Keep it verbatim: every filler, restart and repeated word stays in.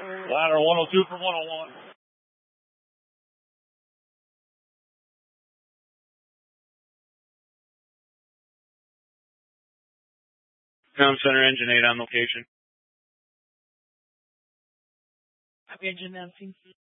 Ladder one oh two from one oh one. Com Center Engine eight on location. Engine Nancy.